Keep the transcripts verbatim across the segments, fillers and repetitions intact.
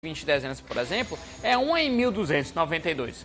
vinte dezenas, por exemplo, é um em mil duzentos e noventa e dois.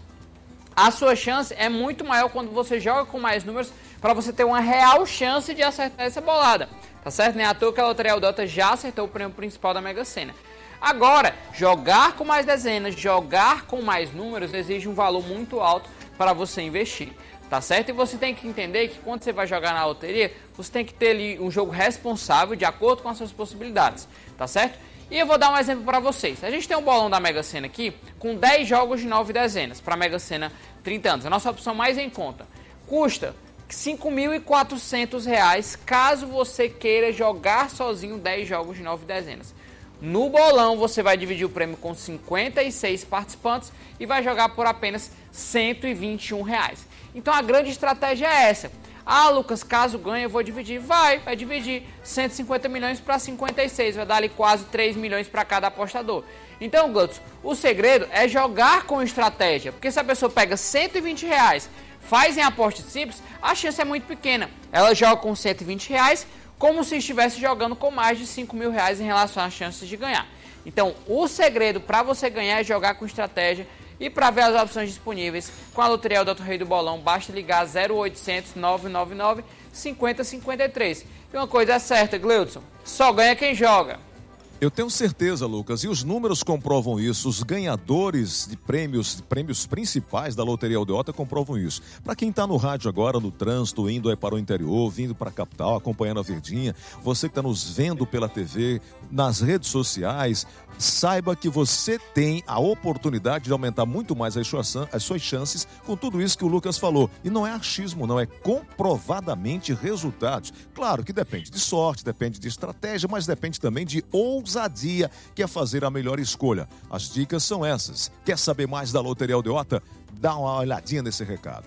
A sua chance é muito maior quando você joga com mais números para você ter uma real chance de acertar essa bolada. Tá certo? Nem à toa que a Loteria Aldota já acertou o prêmio principal da Mega Sena. Agora, jogar com mais dezenas, jogar com mais números exige um valor muito alto para você investir. Tá certo? E você tem que entender que quando você vai jogar na loteria, você tem que ter ali um jogo responsável de acordo com as suas possibilidades. Tá certo? E eu vou dar um exemplo para vocês. A gente tem um bolão da Mega Sena aqui com dez jogos de nove dezenas para a Mega Sena trinta anos. A nossa opção mais em conta. Custa cinco mil e quatrocentos reais caso você queira jogar sozinho dez jogos de nove dezenas. No bolão você vai dividir o prêmio com cinquenta e seis participantes e vai jogar por apenas cento e vinte e um reais. Então a grande estratégia é essa. Ah, Lucas, caso ganhe eu vou dividir. Vai, vai dividir cento e cinquenta milhões para cinquenta e seis, vai dar ali quase três milhões para cada apostador. Então, Glutz, o segredo é jogar com estratégia, porque se a pessoa pega cento e vinte reais, faz em aposta simples, a chance é muito pequena. Ela joga com cento e vinte reais como se estivesse jogando com mais de cinco mil reais em relação às chances de ganhar. Então, o segredo para você ganhar é jogar com estratégia. E para ver as opções disponíveis com a Loteria Aldota Rei do Bolão, basta ligar zero oitocentos, nove nove nove, cinquenta, cinquenta e três. E uma coisa é certa, Gleudson, só ganha quem joga. Eu tenho certeza, Lucas, e os números comprovam isso. Os ganhadores de prêmios, de prêmios principais da Loteria Aldota comprovam isso. Para quem está no rádio agora, no trânsito, indo aí para o interior, vindo para a capital, acompanhando a Verdinha, você que está nos vendo pela T V, nas redes sociais, saiba que você tem a oportunidade de aumentar muito mais as suas, as suas chances com tudo isso que o Lucas falou. E não é achismo, não, é comprovadamente resultados. Claro que depende de sorte, depende de estratégia, mas depende também de ousadia, que é fazer a melhor escolha. As dicas são essas. Quer saber mais da Loteria Aldota? Dá uma olhadinha nesse recado.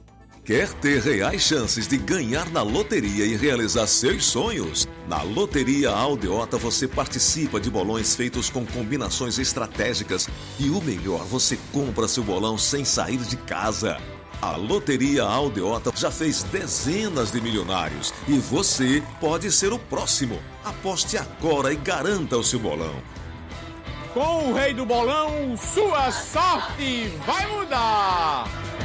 Quer ter reais chances de ganhar na loteria e realizar seus sonhos? Na Loteria Aldota você participa de bolões feitos com combinações estratégicas e o melhor, você compra seu bolão sem sair de casa. A Loteria Aldota já fez dezenas de milionários e você pode ser o próximo. Aposte agora e garanta o seu bolão. Com o Rei do Bolão, sua sorte vai mudar!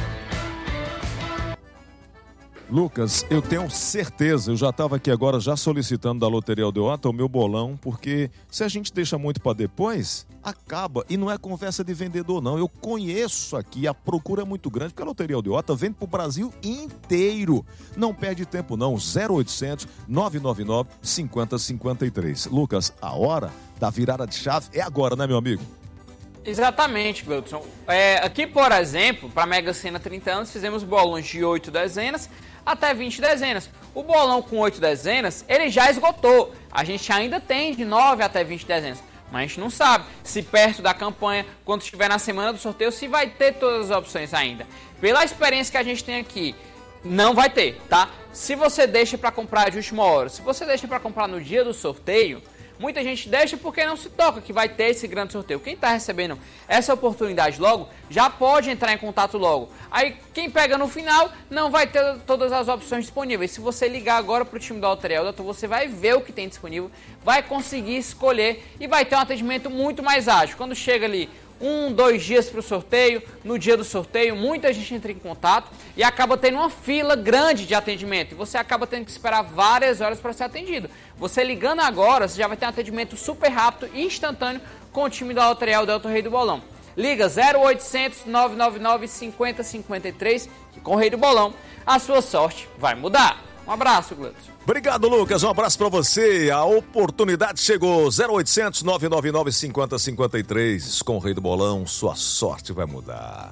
Lucas, eu tenho certeza, eu já estava aqui agora já solicitando da Loteria Aldota o meu bolão, porque se a gente deixa muito para depois, acaba, e não é conversa de vendedor não, eu conheço aqui, a procura é muito grande, porque a Loteria Aldota vende para o Brasil inteiro, não perde tempo não, zero oitocentos, nove nove nove, cinquenta, cinquenta e três. Lucas, a hora da virada de chave é agora, né meu amigo? Exatamente, Gleudson. É, aqui, por exemplo, para a Mega Sena trinta anos, fizemos bolões de oito dezenas até vinte dezenas. O bolão com oito dezenas, ele já esgotou. A gente ainda tem de nove até vinte dezenas. Mas a gente não sabe se perto da campanha, quando estiver na semana do sorteio, se vai ter todas as opções ainda. Pela experiência que a gente tem aqui, não vai ter, tá? Se você deixa para comprar de última hora, se você deixa para comprar no dia do sorteio, muita gente deixa porque não se toca que vai ter esse grande sorteio. Quem está recebendo essa oportunidade logo, já pode entrar em contato logo. Aí quem pega no final não vai ter todas as opções disponíveis. Se você ligar agora para o time da Loteria Aldota, você vai ver o que tem disponível, vai conseguir escolher e vai ter um atendimento muito mais ágil. Quando chega ali um, dois dias para o sorteio, no dia do sorteio, muita gente entra em contato e acaba tendo uma fila grande de atendimento. E você acaba tendo que esperar várias horas para ser atendido. Você ligando agora, você já vai ter um atendimento super rápido e instantâneo com o time da Loteria Aldota Rei do Bolão. Liga zero oitocentos, nove nove nove, cinquenta, cinquenta e três, que com o Rei do Bolão a sua sorte vai mudar. Um abraço, Gleudson. Obrigado, Lucas. Um abraço pra você. A oportunidade chegou. zero oitocentos, nove nove nove, cinquenta, cinquenta e três. Com o Rei do Bolão, sua sorte vai mudar.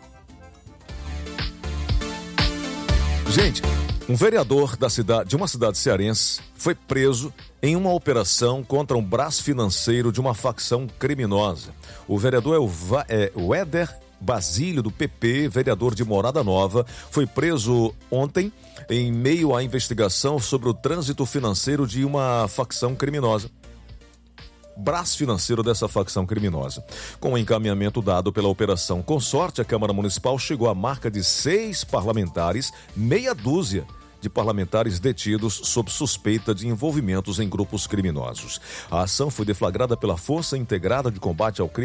Gente, um vereador da cidade, de uma cidade cearense foi preso em uma operação contra um braço financeiro de uma facção criminosa. O vereador é o, Va- é, o Éder Basílio, do P P, vereador de Morada Nova, foi preso ontem em meio à investigação sobre o trânsito financeiro de uma facção criminosa. Braço financeiro dessa facção criminosa. Com o encaminhamento dado pela Operação Consorte, a Câmara Municipal chegou à marca de seis parlamentares, meia dúzia de parlamentares detidos sob suspeita de envolvimentos em grupos criminosos. A ação foi deflagrada pela Força Integrada de Combate ao Crime